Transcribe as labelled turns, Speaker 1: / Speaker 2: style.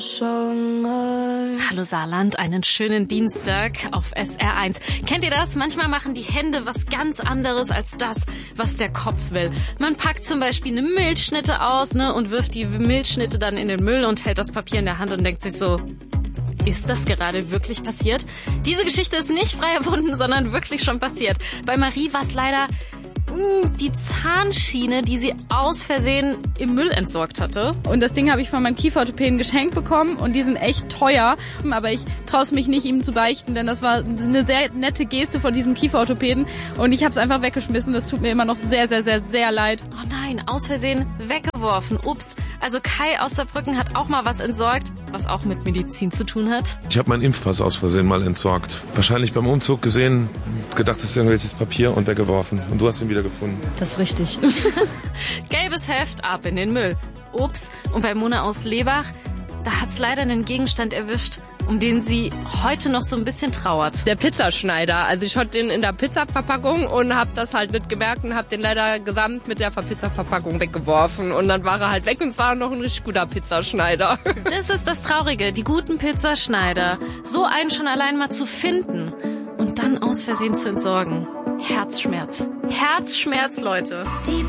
Speaker 1: Hallo Saarland, einen schönen Dienstag auf SR1. Kennt ihr das? Manchmal machen die Hände was ganz anderes als das, was der Kopf will. Man packt zum Beispiel eine Milchschnitte aus, und wirft die Milchschnitte dann in den Müll und hält das Papier in der Hand und denkt sich so, ist das gerade wirklich passiert? Diese Geschichte ist nicht frei erfunden, sondern wirklich schon passiert. Bei Marie war es leider die Zahnschiene, die sie aus Versehen im Müll entsorgt hatte.
Speaker 2: Und das Ding habe ich von meinem Kieferorthopäden geschenkt bekommen und die sind echt teuer. Aber ich traue es mich nicht, ihm zu beichten, denn das war eine sehr nette Geste von diesem Kieferorthopäden und ich habe es einfach weggeschmissen. Das tut mir immer noch sehr, sehr, sehr, sehr leid.
Speaker 1: Oh nein, aus Versehen weggeworfen. Ups. Also Kai aus Saarbrücken hat auch mal was entsorgt, was auch mit Medizin zu tun hat.
Speaker 3: Ich habe meinen Impfpass aus Versehen mal entsorgt. Wahrscheinlich beim Umzug gesehen, gedacht, das ist irgendwelches Papier und weggeworfen. Und du hast ihn wieder gefunden.
Speaker 2: Das ist richtig.
Speaker 1: Gelbes Heft, ab in den Müll. Ups. Und bei Mona aus Lebach, da hat's leider einen Gegenstand erwischt, um den sie heute noch so ein bisschen trauert.
Speaker 4: Der Pizzaschneider. Also ich hatte den in der Pizzaverpackung und habe das halt nicht gemerkt und habe den leider gesamt mit der Pizzaverpackung weggeworfen. Und dann war er halt weg und es war noch ein richtig guter Pizzaschneider.
Speaker 1: Das ist das Traurige, die guten Pizzaschneider. So einen schon allein mal zu finden und dann aus Versehen zu entsorgen. Herzschmerz. Herzschmerz, Leute. Die